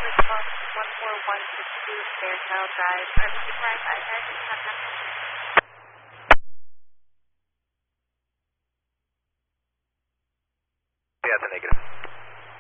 response 14162 Fairchild Drive. Are you surprised I had contact